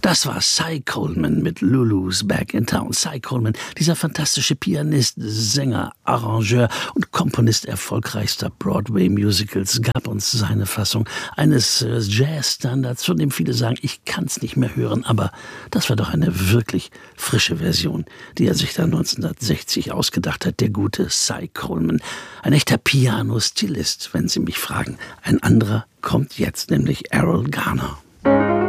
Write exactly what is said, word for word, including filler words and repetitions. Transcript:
Das war Cy Coleman mit Lulu's Back in Town. Cy Coleman, dieser fantastische Pianist, Sänger, Arrangeur und Komponist erfolgreichster Broadway-Musicals, gab uns seine Fassung eines äh, Jazz-Standards, von dem viele sagen, ich kann's nicht mehr hören, aber das war doch eine wirklich frische Version, die er sich da neunzehnhundertsechzig ausgedacht hat, der gute Cy Coleman. Ein echter Piano-Stilist, wenn Sie mich fragen. Ein anderer kommt jetzt, nämlich Erroll Garner.